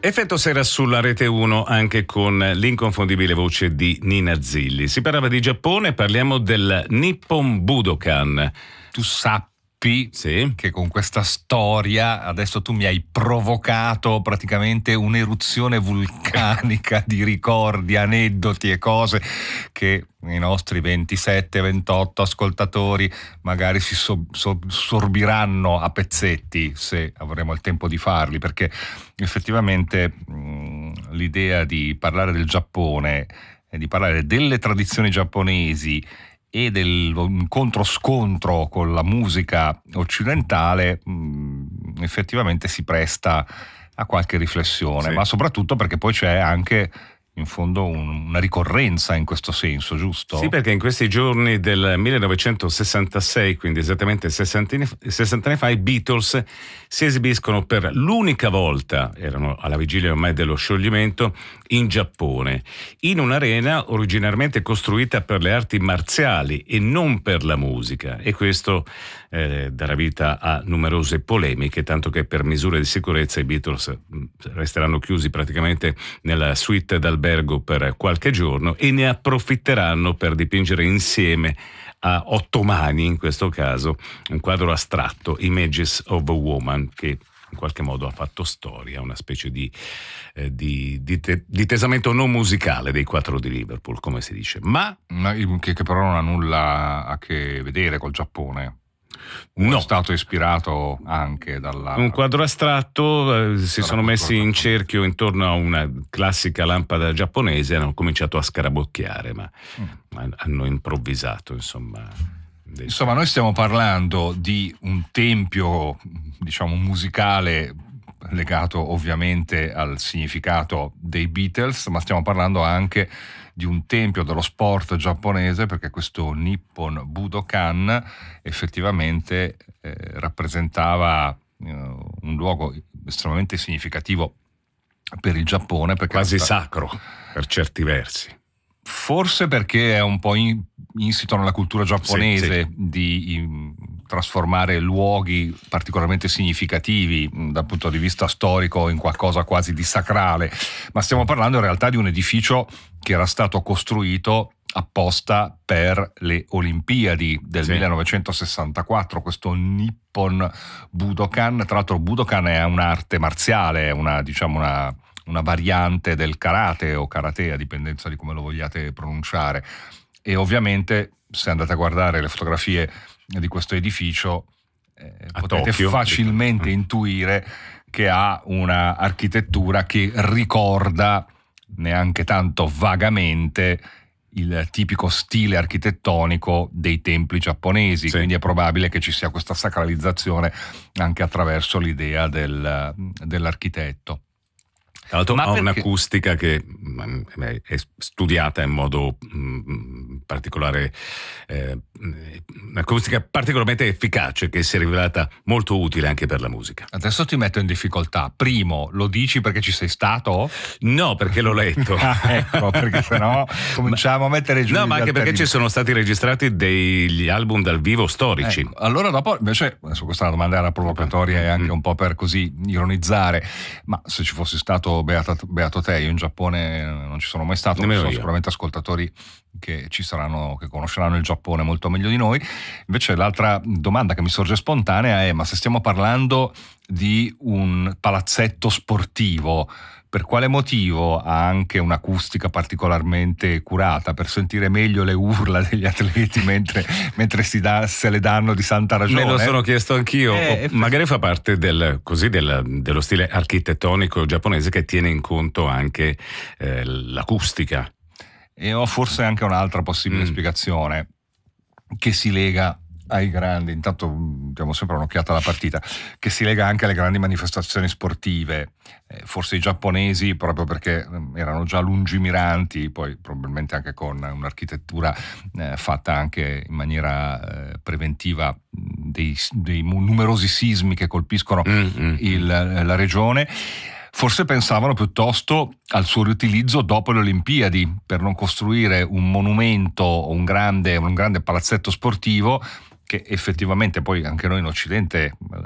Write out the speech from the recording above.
Effetto sera sulla Rete 1 anche con l'inconfondibile voce di Nina Zilli. Si parlava di Giappone, parliamo del Nippon Budokan. Tu sappi che con questa storia adesso tu mi hai provocato praticamente un'eruzione vulcanica di ricordi, aneddoti e cose che i nostri 27-28 ascoltatori magari si sorbiranno a pezzetti, se avremo il tempo di farli, perché effettivamente l'idea di parlare del Giappone e di parlare delle tradizioni giapponesi e dell'incontro-scontro con la musica occidentale effettivamente si presta a qualche riflessione, ma soprattutto perché poi c'è anche in fondo una ricorrenza in questo senso, giusto? Sì, perché in questi giorni del 1966, quindi esattamente 60 anni fa, i Beatles si esibiscono per l'unica volta, erano alla vigilia ormai dello scioglimento, in Giappone, in un'arena originariamente costruita per le arti marziali e non per la musica, e questo darà vita a numerose polemiche, tanto che per misure di sicurezza i Beatles resteranno chiusi praticamente nella suite d'albergo per qualche giorno e ne approfitteranno per dipingere insieme a 8 mani, in questo caso, un quadro astratto, Images of a Woman, che in qualche modo ha fatto storia, una specie di tesamento non musicale dei 4 di Liverpool, come si dice, ma che però non ha nulla a che vedere col Giappone. No. È stato ispirato anche dalla... Un quadro astratto, si sono messi in cerchio intorno a una classica lampada giapponese e hanno cominciato a scarabocchiare, ma hanno improvvisato, insomma. Insomma, noi stiamo parlando di un tempio, diciamo, musicale legato ovviamente al significato dei Beatles, ma stiamo parlando anche di un tempio dello sport giapponese, perché questo Nippon Budokan effettivamente rappresentava un luogo estremamente significativo per il Giappone, perché quasi sacro per certi versi. Forse perché è un po' insito nella cultura giapponese di trasformare luoghi particolarmente significativi dal punto di vista storico in qualcosa quasi di sacrale, ma stiamo parlando in realtà di un edificio che era stato costruito apposta per le Olimpiadi del 1964, questo Nippon Budokan. Tra l'altro Budokan è un'arte marziale, è una variante del karate o karate, a dipendenza di come lo vogliate pronunciare, e ovviamente se andate a guardare le fotografie di questo edificio potete Tokyo facilmente intuire che ha una architettura che ricorda neanche tanto vagamente il tipico stile architettonico dei templi giapponesi, quindi è probabile che ci sia questa sacralizzazione anche attraverso l'idea dell'architetto. Tra l'altro ha un'acustica che è studiata in modo particolare, un'acustica particolarmente efficace, che si è rivelata molto utile anche per la musica. Adesso ti metto in difficoltà. Primo, lo dici perché ci sei stato? No, perché l'ho letto. Ecco, perché sennò cominciamo a mettere giù. No, ma anche perché ci sono stati registrati degli album dal vivo storici. Ecco, allora dopo, invece, adesso questa domanda era provocatoria e anche un po' per così ironizzare, ma se ci fossi stato beato te, io in Giappone non ci sono mai stato, ci sono sicuramente ascoltatori che ci saranno, che conosceranno il Giappone molto meglio di noi. Invece l'altra domanda che mi sorge spontanea è: ma se stiamo parlando di un palazzetto sportivo, per quale motivo ha anche un'acustica particolarmente curata? Per sentire meglio le urla degli atleti mentre se le danno di santa ragione? Me lo sono chiesto anch'io. Magari fa parte dello stile architettonico giapponese che tiene in conto anche l'acustica. E ho forse anche un'altra possibile spiegazione che si lega ai grandi, intanto diamo sempre un'occhiata alla partita, che si lega anche alle grandi manifestazioni sportive. Forse i giapponesi, proprio perché erano già lungimiranti, poi probabilmente anche con un'architettura fatta anche in maniera preventiva dei numerosi sismi che colpiscono la regione, forse pensavano piuttosto al suo riutilizzo dopo le Olimpiadi, per non costruire un monumento o un grande palazzetto sportivo che effettivamente poi anche noi in Occidente